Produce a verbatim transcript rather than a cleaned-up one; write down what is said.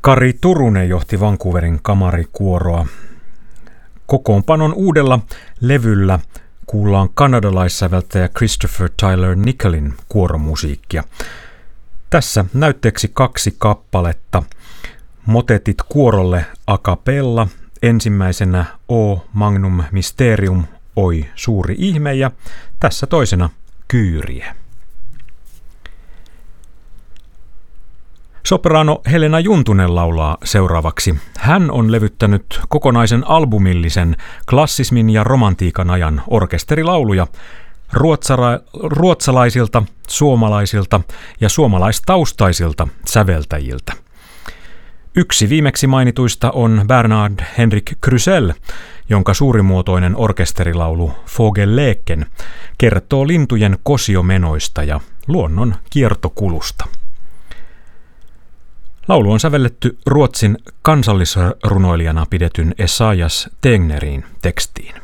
Kari Turunen johti Vancouverin kamarikuoroa. Kokoonpanon uudella levyllä kuullaan kanadalaissäveltäjä Christopher Tyler Nicholin kuoromusiikkia. Tässä näytteeksi kaksi kappaletta. Motetit kuorolle a cappella, ensimmäisenä O Magnum Mysterium, oi suuri ihme, ja tässä toisena Kyrie. Soprano Helena Juntunen laulaa seuraavaksi. Hän on levyttänyt kokonaisen albumillisen klassismin ja romantiikan ajan orkesterilauluja ruotsara- ruotsalaisilta, suomalaisilta ja suomalaistaustaisilta säveltäjiltä. Yksi viimeksi mainituista on Bernard Henrik Krusell, jonka suurimuotoinen orkesterilaulu Vogelleken kertoo lintujen kosiomenoista ja luonnon kiertokulusta. Laulu on sävelletty Ruotsin kansallisrunoilijana pidetyn Esaias Tegnerin tekstiin.